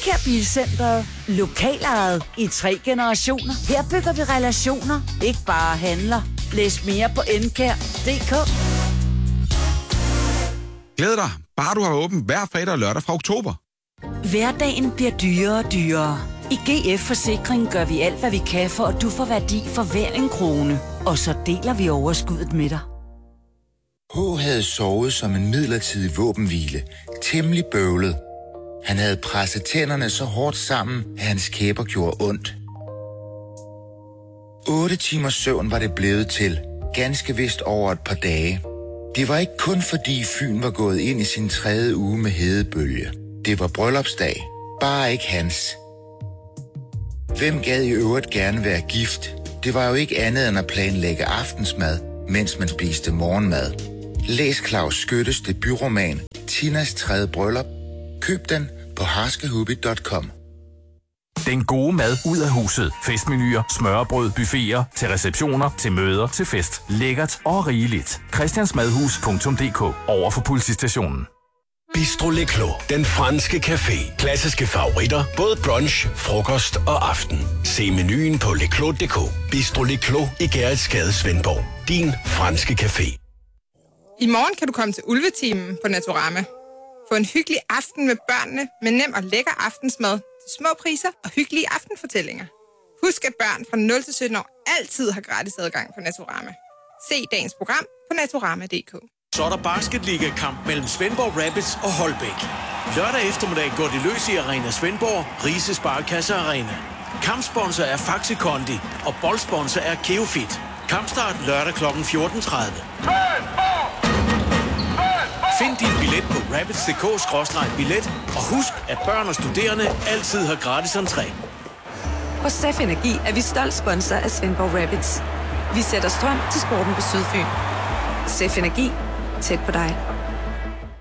Elkær Bilcentret. Lokalejet i 3 generationer. Her bygger vi relationer, ikke bare handler. Læs mere på elkær.dk. Glæd dig, bare du har åbent hver fredag og lørdag fra oktober. Hverdagen bliver dyrere og dyrere. I GF Forsikring gør vi alt, hvad vi kan, for at du får værdi for hver en krone. Og så deler vi overskuddet med dig. H. havde sovet som en midlertidig våbenhvile. Temmelig bøvlet. Han havde presset tænderne så hårdt sammen, at hans kæber gjorde ondt. 8 timers søvn var det blevet til. Ganske vist over et par dage. Det var ikke kun fordi Fyn var gået ind i sin 3. uge med hedebølge. Det var bryllupsdag. Bare ikke hans. Hvem gad i øvrigt gerne være gift? Det var jo ikke andet end at planlægge aftensmad, mens man spiste morgenmad. Læs Claus Skyttes debutroman Tinas 3. bryllup. Køb den på harskehubby.com. Den gode mad ud af huset. Festmenuer, smørrebrød, buffeter, til receptioner, til møder, til fest. Lækkert og rigeligt. Christiansmadhus.dk. Over for politistationen. Bistro Le Clos, den franske café. Klassiske favoritter, både brunch, frokost og aften. Se menuen på leclos.dk. Bistro Le Clos i Gerritsgade, Svendborg. Din franske café. I morgen kan du komme til Ulvetimen på Naturama. Få en hyggelig aften med børnene, med nem og lækker aftensmad, til små priser og hyggelige aftenfortællinger. Husk, at børn fra 0 til 17 år altid har gratis adgang på Naturama. Se dagens program på naturama.dk. Så er der basketliga-kamp mellem Svendborg Rapids og Holbæk. Lørdag eftermiddag går det løs i Arena Svendborg, Rise Sparkasse Arena. Kampsponsor er Faxi Kondi, og boldsponsor er Keofit. Kampstart lørdag kl. 14.30. Find din billet på rapids.dk/billet, og husk, at børn og studerende altid har gratis entré. Hos SEF Energi er vi stolt sponsor af Svendborg Rapids. Vi sætter strøm til sporten på Sydfyn. SEF Energi. Tæt på dig.